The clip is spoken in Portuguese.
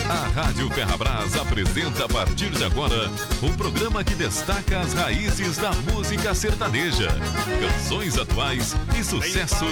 A Rádio Ferrabras apresenta a partir de agora o programa que destaca as raízes da música sertaneja, canções atuais e sucesso